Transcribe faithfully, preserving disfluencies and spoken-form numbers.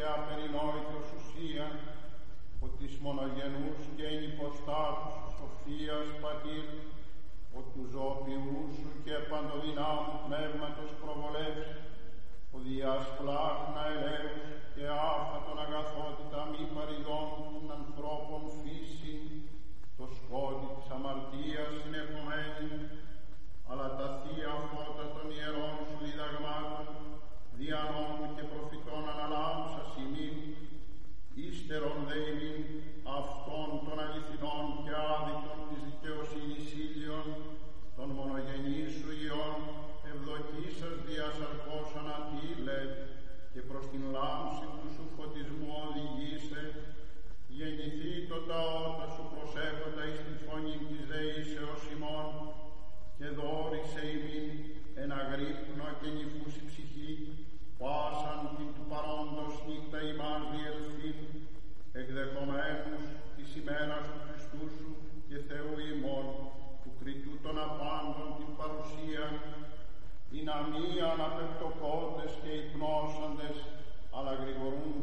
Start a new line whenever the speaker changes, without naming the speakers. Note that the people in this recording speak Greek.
απερινόητος ουσία, ο της μονογενούς και ενυποστάτους σοφίας Πατήρ, ο του ζωοποιού σου και παντοδυνάμου πνεύματος προβολεύς, ο διάς πλάχνα ελέους και άφατον αγαθότητα μη παριδών των ανθρώπων φύση, το σκότι της αμαρτίας συνεχομένη, αλλά τα θεία φώτα των ιερών σου διδαγμάτων, δια νόμου και προφητών αναλάμψας ημίν, ύστερον δε ημίν αυτών των αληθινών και άδικων της δικαιοσύνης ήλιων, των μονογενής σου Υιών, ευδοκίσας δια σαρκός ανατήλε και προς την λάμψη του σου φωτισμού οδηγήσε, γεννηθεί το ταότα σου προσέχοντα εις την φωνή της δεήσεως ημών, και δόρισε ημίν εν αγρύπνο και νυφούση ψυχή, πάσαν την του παρόντος νύχτα ημάς διελθύν, εκδεχομένους της ημέρας του Χριστού σου και Θεού ημών, του κριτού των απάντων την παρουσία, οι να μη αναπεπτοκότες και υπνώσαντες, αλλά γρηγορούν